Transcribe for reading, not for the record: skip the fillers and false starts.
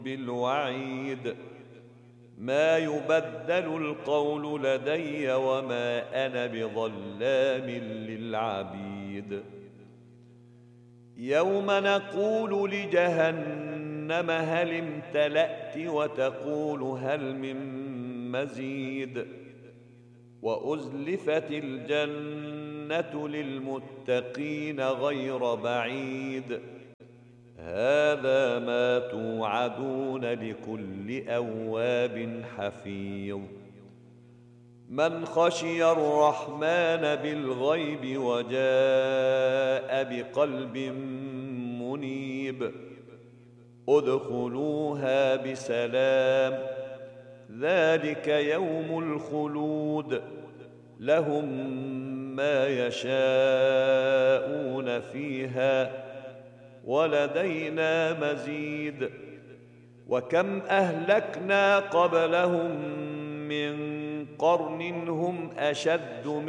بالوعيد ما يبدل القول لدي وما أنا بظلام للعبيد يوم نقول لجهنم هل امتلأت وتقول هل من مزيد وأزلفت الجنة للمتقين غير بعيد هذا ما توعدون لكل أواب حفيظ من خشي الرحمن بالغيب وجاء بقلب منيب ادخلوها بسلام ذلك يوم الخلود لهم ما يشاءون فيها ولدينا مزيد وكم أهلكنا قبلهم من قرن هم أشد